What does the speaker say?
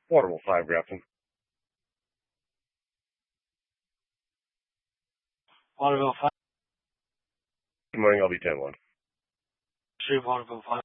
Waterville 5, Grafton. Waterville 5. Good morning, LB 10-1. Street Waterville 5.